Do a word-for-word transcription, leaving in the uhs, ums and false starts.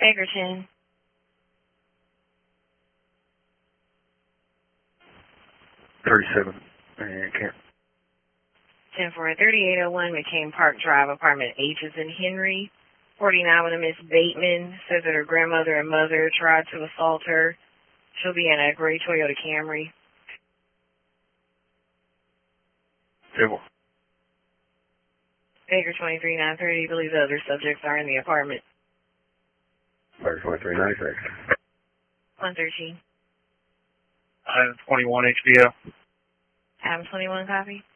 Bakerton. thirty-seven. And Kent. ten four thirty-eight oh one McCain Park Drive, apartment H is in Henry. forty-nine with a Miss Bateman. Says that her grandmother and mother tried to assault her. She'll be in a gray Toyota Camry. Civil. Baker twenty-three nine thirty believes other subjects are in the apartment. Baker twenty-three ninety-six. one thirteen. Item twenty-one H B O. Item twenty-one copy.